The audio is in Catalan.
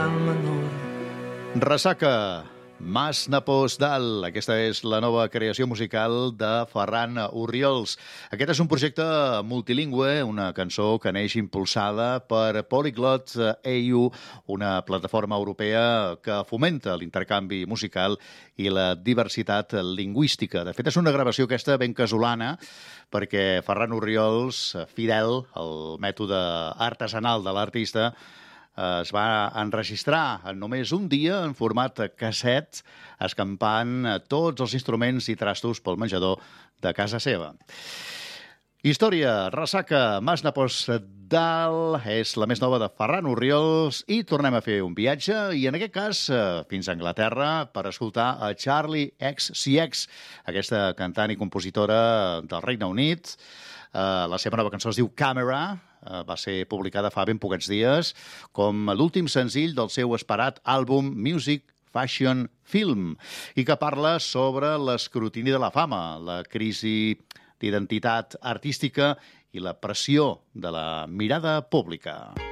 menor. Ressaca, Mas Napós Dalt. Aquesta és la nova creació musical de Ferran Orriols. Aquest és un projecte multilingüe, una cançó que neix impulsada per Polyglot EU, una plataforma europea que fomenta l'intercanvi musical i la diversitat lingüística. De fet, és una gravació aquesta ben casolana, perquè Ferran Orriols, fidel al mètode artesanal de l'artista, es va enregistrar en només un dia en format casset, escampant tots els instruments i trastos pel menjador de casa seva. Història, Ressaca, Mas Napós Dalt, és la més nova de Ferran Orriols i tornem a fer un viatge, i en aquest cas fins a Anglaterra, per escoltar a Charli XCX, aquesta cantant i compositora del Regne Unit. La seva nova cançó es diu Camera, va ser publicada fa ben poquets dies com l'últim senzill del seu esperat àlbum Music Fashion Film, i que parla sobre l'escrutini de la fama, la crisi d'identitat artística i la pressió de la mirada pública.